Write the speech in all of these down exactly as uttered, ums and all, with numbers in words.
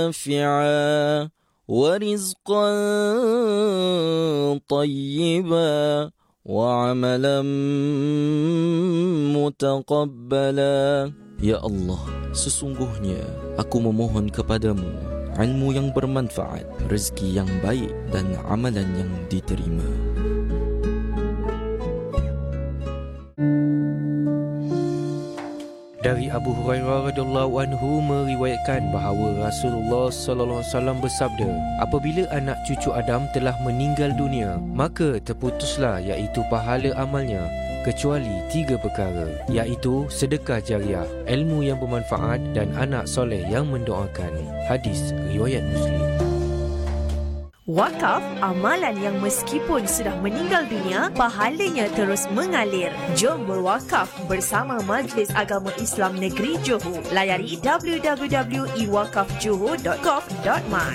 نافعا ورزقا طيبا وعملا متقبلا. Ya Allah, sesungguhnya aku memohon kepadamu ilmu yang bermanfaat, rezeki yang baik dan amalan yang diterima. Dari Abu Hurairah radhiyallahu anhu meriwayatkan bahawa Rasulullah sallallahu alaihi wasallam bersabda, apabila anak cucu Adam telah meninggal dunia, maka terputuslah iaitu pahala amalnya kecuali tiga perkara, iaitu sedekah jariah, ilmu yang bermanfaat dan anak soleh yang mendoakan. Hadis riwayat Muslim. Wakaf, amalan yang meskipun sudah meninggal dunia, pahalanya terus mengalir. Jom berwakaf bersama Majlis Agama Islam Negeri Johor. Layari w w w dot i wakaf johor dot gov dot my.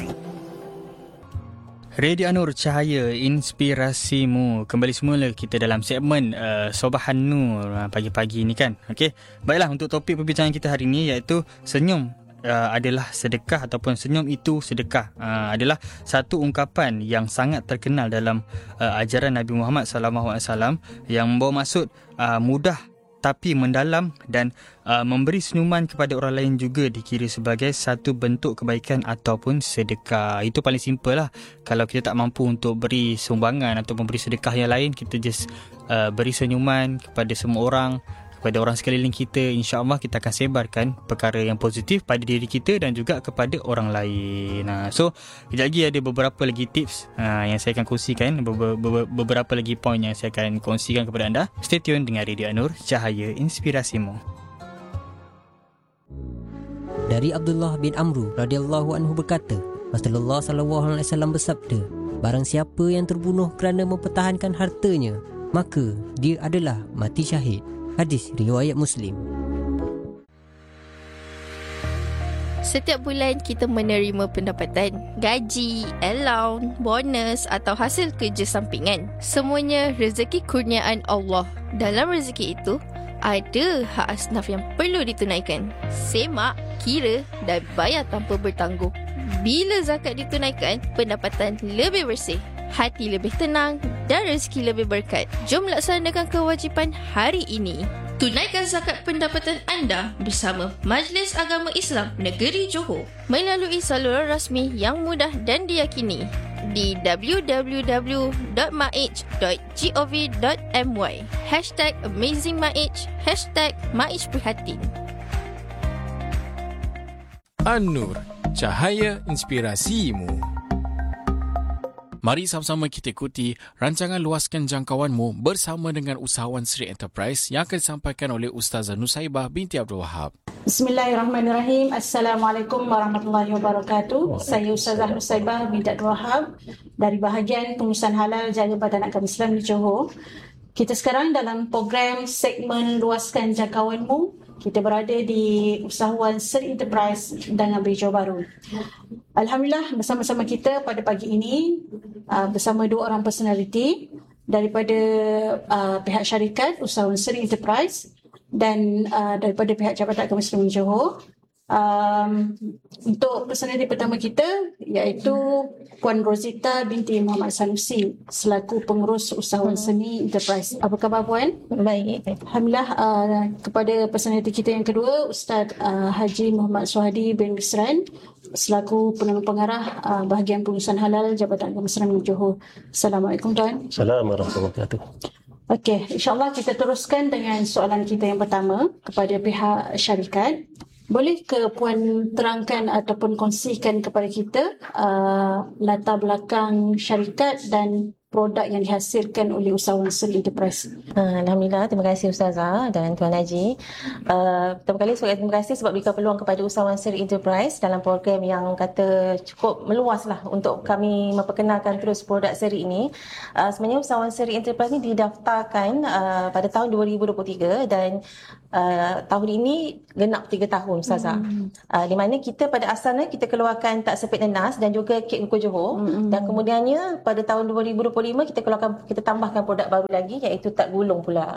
Radio Anur, cahaya inspirasimu. Kembali semula kita dalam segmen uh, Sobahan Nur uh, pagi-pagi ni kan. Okey. Baiklah, untuk topik perbincangan kita hari ini iaitu senyum uh, adalah sedekah ataupun senyum itu sedekah. Uh, adalah satu ungkapan yang sangat terkenal dalam uh, ajaran Nabi Muhammad sallallahu alaihi wasallam yang membawa maksud uh, mudah tapi mendalam, dan uh, memberi senyuman kepada orang lain juga dikira sebagai satu bentuk kebaikan ataupun sedekah. Itu paling simple lah. Kalau kita tak mampu untuk beri sumbangan atau memberi sedekah yang lain, kita just uh, beri senyuman kepada semua orang, kepada orang sekeliling kita. InsyaAllah kita akan sebarkan perkara yang positif pada diri kita dan juga kepada orang lain. Nah, so, kejap lagi ada beberapa lagi tips uh, yang saya akan kongsikan, beberapa lagi poin yang saya akan kongsikan kepada anda. Stay tune dengan Radio Anur, cahaya inspirasimu. Dari Abdullah bin Amru radhiyallahu anhu berkata, Rasulullah sallallahu alaihi wasallam bersabda, barang siapa yang terbunuh kerana mempertahankan hartanya, maka dia adalah mati syahid. Hadis riwayat Muslim. Setiap bulan kita menerima pendapatan, gaji, allowance, bonus atau hasil kerja sampingan. Semuanya rezeki kurniaan Allah. Dalam rezeki itu, ada hak asnaf yang perlu ditunaikan. Semak, kira dan bayar tanpa bertangguh. Bila zakat ditunaikan, pendapatan lebih bersih, hati lebih tenang dan rezeki lebih berkat. Jom laksanakan kewajipan hari ini. Tunaikan zakat pendapatan anda bersama Majlis Agama Islam Negeri Johor melalui saluran rasmi yang mudah dan diyakini di w w w dot maij dot gov dot my. Hashtag AmazingMaij, Hashtag Maij Prihatin. An-Nur, cahaya inspirasimu. Mari sama-sama kita ikuti rancangan Luaskan Jangkauanmu bersama dengan usahawan Sri Enterprise yang akan disampaikan oleh Ustazah Nusaibah binti Abdul Wahab. Bismillahirrahmanirrahim. Assalamualaikum warahmatullahi wabarakatuh. Saya Ustazah Nusaibah binti Abdul Wahab dari bahagian pengurusan halal Jabatan Agama Islam di Johor. Kita sekarang dalam program segmen Luaskan Jangkauanmu. Kita berada di usahawan Sri Enterprise dengan Johor Bahru. Alhamdulillah, bersama-sama kita pada pagi ini uh, bersama dua orang personaliti daripada uh, pihak syarikat usahawan Sri Enterprise dan uh, daripada pihak Jabatan Agama Islam Johor. Um, untuk personaliti pertama kita iaitu Puan Rosita binti Muhammad Sanusi selaku pengurus usahawan Sri Enterprise. Apa khabar Puan? Baik. Alhamdulillah. Uh, kepada personaliti kita yang kedua, Ustaz uh, Haji Muhammad Suhadi bin Bisran selaku penolong pengarah uh, bahagian pengurusan halal Jabatan Agama Islam Johor. Assalamualaikum Tuan. Assalamualaikum warahmatullahi wabarakatuh. Okey, insyaAllah kita teruskan dengan soalan kita yang pertama kepada pihak syarikat. Boleh ke Puan terangkan ataupun kongsikan kepada kita uh, latar belakang syarikat dan produk yang dihasilkan oleh usahawan Sri Enterprise? Alhamdulillah, terima kasih Ustazah dan Tuan Haji. Uh, pertama kali saya terima kasih sebab berikan peluang kepada usahawan Sri Enterprise dalam program yang kata cukup meluas lah untuk kami memperkenalkan terus produk seri ini. Uh, sebenarnya usahawan Sri Enterprise ini didaftarkan uh, pada tahun dua ribu dua puluh tiga dan uh, tahun ini genap tiga tahun Ustazah. Hmm. Uh, di mana kita pada asalnya kita keluarkan tak sepit nenas dan juga kek Nuku Johor. Hmm. Dan kemudiannya pada tahun dua ribu dua puluh lima kita keluarkan, kita tambahkan produk baru lagi iaitu tak gulung pula.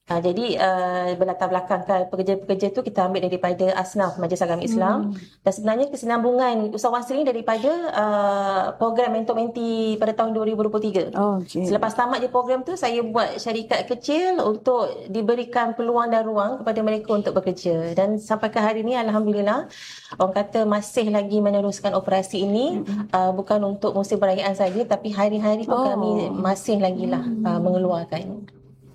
Uh, jadi uh, berlatar belakangkan pekerja-pekerja tu kita ambil daripada Asnaf Majlis Agama Islam, hmm. dan sebenarnya kesinambungan usahawan siri daripada uh, program Mentor Menti pada tahun dua ribu dua puluh tiga. Oh, okay. Selepas tamat je program tu, saya buat syarikat kecil untuk diberikan peluang dan ruang kepada mereka untuk bekerja, dan sampai ke hari ini alhamdulillah orang kata masih lagi meneruskan operasi ini, hmm. uh, bukan untuk musim perayaan saja, tapi hari-hari pun oh. kami masih lagi lah uh, mengeluarkan.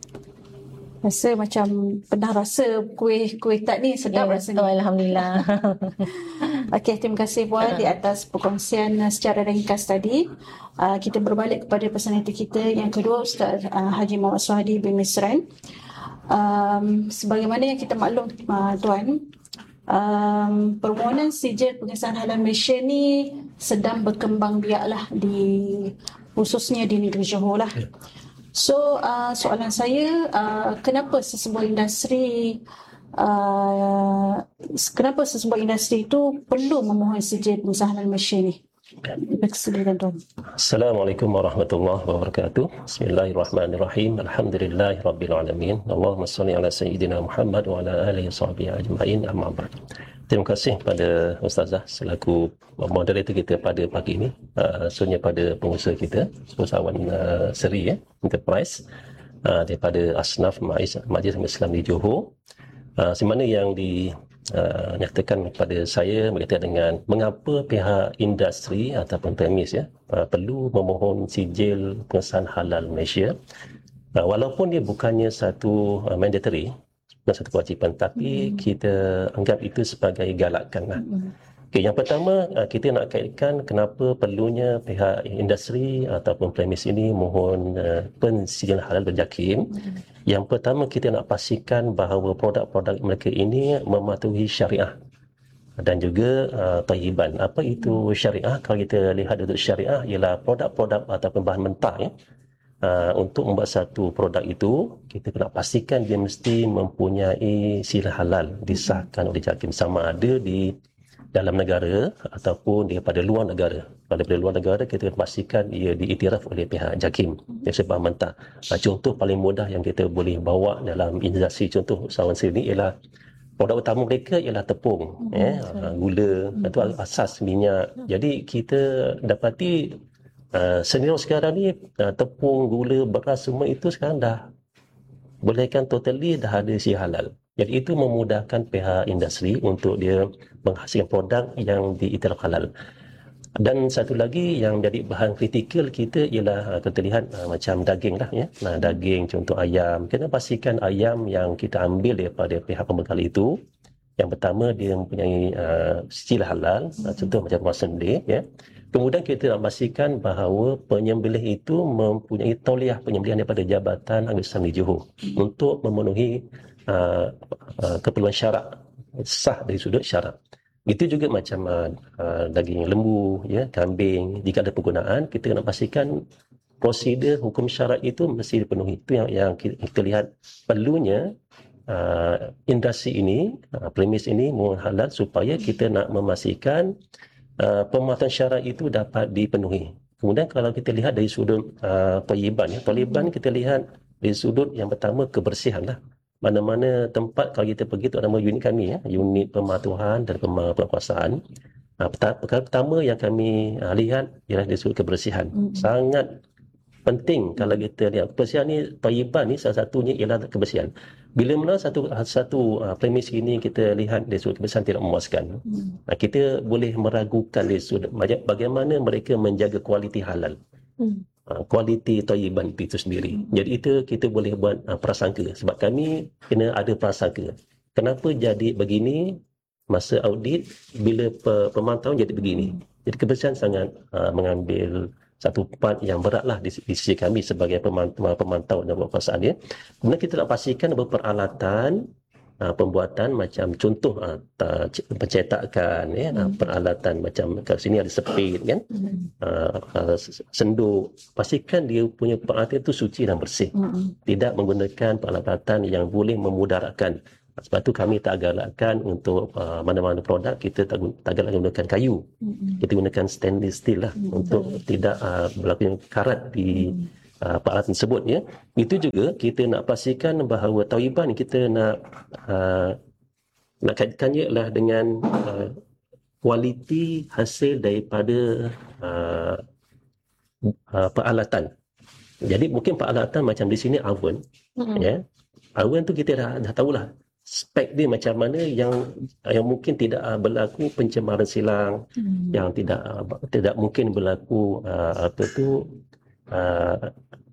Rasa macam pernah rasa kuih-kuih tak ni sedap yeah, rasanya. Oh, alhamdulillah. Okey, terima kasih Puan di atas perkongsian secara ringkas tadi. Uh, kita berbalik kepada personaliti kita yang kedua, Ustaz uh, Haji Muhammad Suhadi bin Misran. Um, sebagaimana yang kita maklum uh, Tuan, um, permohonan sijil pengesahan halal Malaysia ni sedang berkembang biaklah di khususnya di negeri Johor lah. Yeah. So uh, soalan saya, uh, kenapa sesebuah industri uh, kenapa sesebuah industri itu perlu memohon sijil pengesahan halal Malaysia ni? Silakan Tuan. Assalamualaikum warahmatullahi wabarakatuh. Bismillahirrahmanirrahim. Alhamdulillahirabbil alamin. Allahumma shalli ala sayyidina Muhammad wa ala alihi washabbihi ajma'in. Amma ba'd. Terima kasih pada Ustazah selaku moderator kita pada pagi ini, uh, khususnya pada pengusaha kita, usahawan uh, seri ya, Enterprise uh, daripada Asnaf Majlis Agama Islam di Johor. Uh, Semana yang dinyatakan uh, kepada saya berkaitan dengan mengapa pihak industri ataupun premis ya uh, perlu memohon sijil pengesahan halal Malaysia, uh, walaupun dia bukannya satu uh, mandatory, bukan satu kewajipan, tapi hmm. kita anggap itu sebagai galakan lah. Hmm. Okay, yang pertama kita nak kaitkan kenapa perlunya pihak industri ataupun premis ini mohon uh, pensijilan halal berjakim. Hmm. Yang pertama kita nak pastikan bahawa produk-produk mereka ini mematuhi syariah dan juga uh, thayyiban. Apa itu syariah? Kalau kita lihat untuk syariah ialah produk-produk ataupun bahan mentah ya. Uh, untuk membuat satu produk itu, kita kena pastikan dia mesti mempunyai sila halal disahkan oleh JAKIM, sama ada di dalam negara ataupun daripada luar negara. Kalau daripada luar negara, kita kena pastikan ia diiktiraf oleh pihak JAKIM yang sebab mentah. Uh, contoh paling mudah yang kita boleh bawa dalam industri contoh usahawan siri ini ialah produk utama mereka ialah tepung, hmm, eh, uh, gula, hmm. itu asas minyak. Jadi kita dapati Uh, senior sekarang ni uh, tepung, gula, beras semua itu sekarang dah bolehkan totally dah ada si halal. Jadi itu memudahkan pihak industri untuk dia menghasilkan produk yang diiktiraf halal. Dan satu lagi yang jadi bahan kritikal kita ialah uh, kita lihat uh, macam daging lah ya. Nah, daging contoh ayam, kita pastikan ayam yang kita ambil daripada pihak pembekal itu, yang pertama dia mempunyai uh, sila halal, uh, contoh macam rumah sendiri ya. Kemudian kita nak pastikan bahawa penyembelih itu mempunyai tauliah penyembelihan daripada Jabatan Agama Islam di Johor hmm. untuk memenuhi uh, uh, keperluan syarak, sah dari sudut syarak. Itu juga macam uh, uh, daging lembu, ya, kambing, jika ada penggunaan, kita nak pastikan prosedur hukum syarak itu mesti dipenuhi. Itu yang, yang kita, kita lihat perlunya uh, industri ini, uh, premis ini mohon halal supaya kita nak memastikan Uh, pematuhan syarat itu dapat dipenuhi. Kemudian kalau kita lihat dari sudut uh, thayyiban, ya, thayyiban kita lihat dari sudut yang pertama kebersihan lah. Mana-mana tempat kalau kita pergi, tu nama unit kami ya, unit pematuhan dan penguasaan. Uh, perkara pertama yang kami uh, lihat ialah dari sudut kebersihan. Mm-hmm. Sangat penting kalau kita lihat kebersihan ni, thayyiban ni salah satunya ialah kebersihan. Bila mana satu satu uh, premis ini kita lihat dari sudut kebersihan tidak memuaskan, hmm. uh, kita boleh meragukan dari sudut bagaimana mereka menjaga kualiti halal, hmm. uh, kualiti thayyiban itu sendiri. Hmm. Jadi itu kita boleh buat uh, prasangka, sebab kami kena ada prasangka. Kenapa jadi begini masa audit, bila pemantauan jadi begini. Hmm. Jadi kebersihan sangat uh, mengambil satu part yang beratlah di, di sisi kami sebagai pemantau, pemantau dan penguasaan ya. Kemudian kita nak pastikan bahawa peralatan uh, pembuatan macam contoh uh, pencetakan ya, hmm. uh, peralatan macam kat sini ada sepit kan, hmm. uh, uh, senduk, pastikan dia punya peralatan itu suci dan bersih, hmm. tidak menggunakan peralatan yang boleh memudaratkan. Sebab tu kami tak galakkan untuk uh, mana-mana produk kita tak, tak galakkan gunakan kayu. Mm-hmm. Kita gunakan stainless steel lah, mm-hmm. untuk tidak uh, berlaku karat di mm-hmm. uh, peralatan tersebut ya. Itu juga kita nak pastikan bahawa tauiban kita nak uh, nak kaitkannya ialah dengan uh, kualiti hasil daripada uh, uh, peralatan. Jadi mungkin peralatan macam di sini oven, mm-hmm. ya. Oven tu kita dah dah tahulah spek dia macam mana yang yang mungkin tidak uh, berlaku pencemaran silang, mm-hmm. yang tidak uh, tidak mungkin berlaku uh, apa tu uh,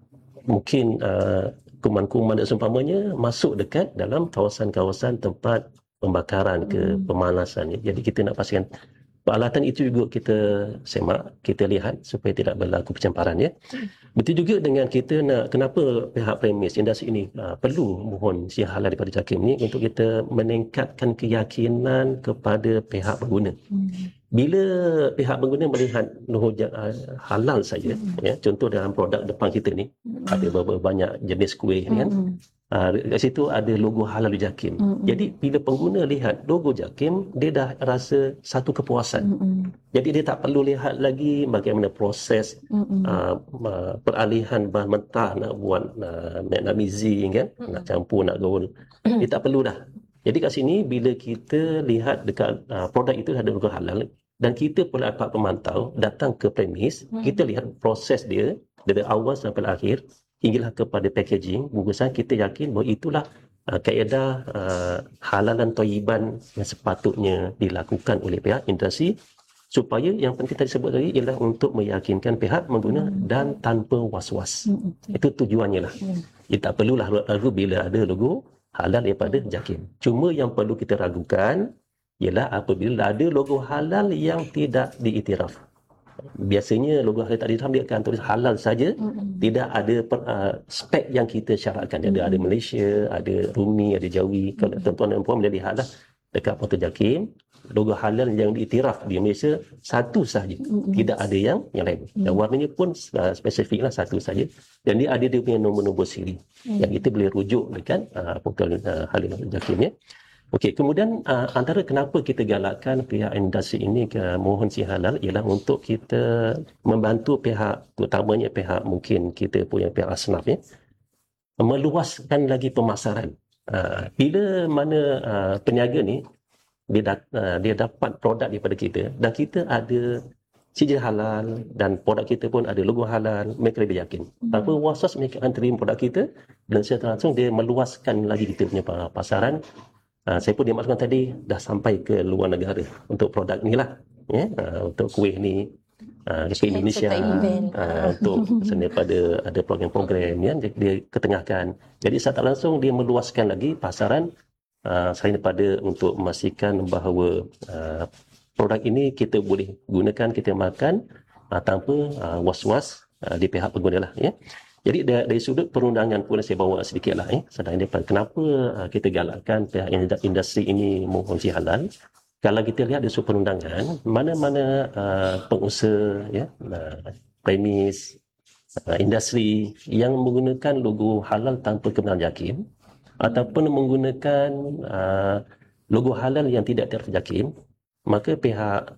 mungkin uh, kuman-kuman dan seumpamanya masuk dekat dalam kawasan-kawasan tempat pembakaran ke hmm. pemanasan. Jadi kita nak pastikan peralatan itu juga kita semak, kita lihat supaya tidak berlaku pencemaran ya. Betul juga dengan kita nak kenapa pihak premis industri ini uh, perlu mohon si halal daripada JAKIM ni untuk kita meningkatkan keyakinan kepada pihak pengguna. Hmm. Bila pihak pengguna melihat logo uh, halal saja, hmm. ya, contoh dalam produk depan kita ni hmm. ada beberapa banyak jenis kuih hmm. kan. Uh, kat situ ada logo halal JAKIM. Mm-hmm. Jadi bila pengguna lihat logo JAKIM, dia dah rasa satu kepuasan. Mm-hmm. Jadi dia tak perlu lihat lagi bagaimana proses mm-hmm. uh, uh, peralihan bahan mentah nak buat uh, magnamizi kan, mm-hmm. nak campur, nak gaul. Mm-hmm. Dia tak perlu dah. Jadi kat sini bila kita lihat dekat uh, produk itu ada logo halal dan kita pula dapat pemantau datang ke premis, mm-hmm. kita lihat proses dia dari awal sampai akhir hinggalah kepada packaging, bungkusan, kita yakin bahawa itulah uh, kaedah uh, halalan thayyiban yang sepatutnya dilakukan oleh pihak industri supaya yang penting tadi sebut tadi ialah untuk meyakinkan pihak pengguna hmm. dan tanpa was-was. Hmm. Itu tujuannya lah. Hmm. Dia tak perlulah ragu bila ada logo halal daripada JAKIM. Cuma yang perlu kita ragukan ialah apabila ada logo halal yang tidak diiktiraf. Biasanya logo halal tak diiktiraf dia akan tulis halal saja, mm-hmm. tidak ada per, uh, spek yang kita syaratkan. Ada mm-hmm. ada Malaysia, ada Rumi, ada Jawi. Kalau mm-hmm. tuan-tuan dan puan boleh lihatlah dekat portal JAKIM, logo halal yang diiktiraf di Malaysia satu sahaja, mm-hmm. tidak ada yang yang lain. Mm-hmm. Dan warnanya pun uh, spesifiklah satu saja. Dan dia ada dia punya nombor-nombor siri mm-hmm. yang kita boleh rujuk dekat uh, portal uh, halal JAKIM ya. Okey, kemudian uh, antara kenapa kita galakkan pihak industri ini ke mohon si halal ialah untuk kita membantu pihak, terutamanya pihak mungkin kita punya pihak asnaf ya, meluaskan lagi pemasaran. Uh, bila mana uh, peniaga ni dia, dat, uh, dia dapat produk daripada kita dan kita ada sijil halal dan produk kita pun ada logo halal, mereka lebih yakin. Hmm. Tanpa was-was mereka akan terima produk kita dan secara langsung dia meluaskan lagi kita punya pasaran. Uh, saya pun dimaksudkan tadi dah sampai ke luar negara untuk produk ni lah ya, uh, untuk kuih ni uh, ke Indonesia uh, untuk misalnya pada ada program-program ya, dia ketengahkan. Jadi secara langsung dia meluaskan lagi pasaran uh, selain daripada untuk memastikan bahawa uh, produk ini kita boleh gunakan, kita makan uh, tanpa uh, was-was uh, di pihak pengguna lah ya. Jadi dari, dari sudut perundangan pun saya bawa sedikit lah eh. Sedang depan kenapa uh, kita galakkan pihak industri ini mohon si halal. Kalau kita lihat dari sudut perundangan, mana-mana uh, pengusaha ya, uh, premis, uh, industri yang menggunakan logo halal tanpa kebenaran JAKIM ataupun menggunakan uh, logo halal yang tidak terf JAKIM, maka pihak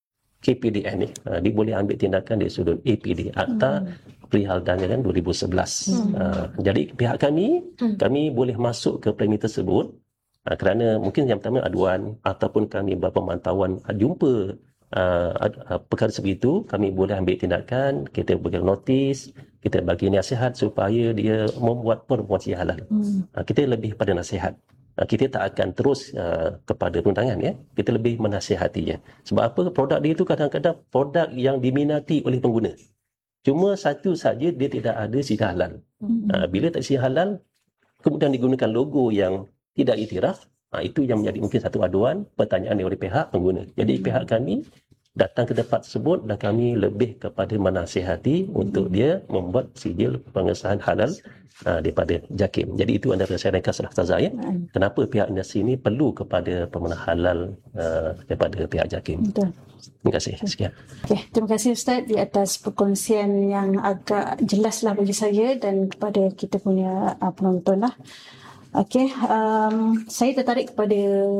K P D N ni uh, dia boleh ambil tindakan dari sudut A P D, Akta hmm. Perihal Dagangan dua ribu sebelas. Hmm. Uh, jadi pihak kami, hmm. kami boleh masuk ke premis tersebut uh, kerana mungkin yang pertama aduan ataupun kami berpemantauan uh, jumpa uh, uh, perkara seperti itu, kami boleh ambil tindakan, kita bagi notis, kita bagi nasihat supaya dia membuat promosi halal. Hmm. Uh, kita lebih pada nasihat. Kita tak akan terus uh, kepada perundangan ya. Kita lebih menasihatinya. Sebab apa? Produk dia itu kadang-kadang produk yang diminati oleh pengguna. Cuma satu saja dia tidak ada sijil halal. Mm-hmm. Uh, bila tak sijil halal, kemudian digunakan logo yang tidak iktiraf, uh, itu yang menjadi mungkin satu aduan, pertanyaan oleh pihak pengguna. Jadi mm-hmm. pihak kami datang ke tempat tersebut dan kami lebih kepada menasihati hmm. untuk dia membuat sijil pengesahan halal uh, daripada JAKIM. Jadi itu antara saya ringkas lah Ustazah ya. Hmm. Kenapa pihak industri ini perlu kepada pemenuhan halal uh, daripada pihak JAKIM. Betul. Terima kasih. Sekian. Okay. Terima kasih Ustaz di atas perkongsian yang agak jelaslah bagi saya dan kepada kita punya uh, penonton lah. Okey, um, saya tertarik kepada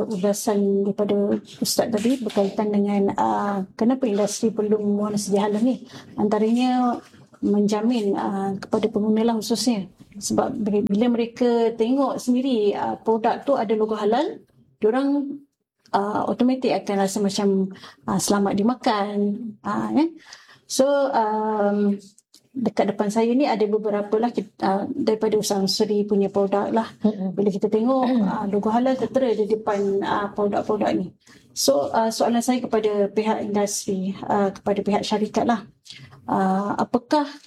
ulasan daripada Ustaz tadi berkaitan dengan uh, kenapa industri perlu memohon sijil halal ni. Antaranya menjamin uh, kepada pengguna lah khususnya. Sebab bila mereka tengok sendiri uh, produk tu ada logo halal, diorang uh, automatik akan rasa macam uh, selamat dimakan. Uh, eh? So um, dekat depan saya ni ada beberapa lah uh, daripada usahawan seri punya produk lah. Bila kita tengok uh, logo halal tertera di depan uh, produk-produk ni. So uh, soalan saya kepada pihak industri, uh, kepada pihak syarikat lah, uh, apakah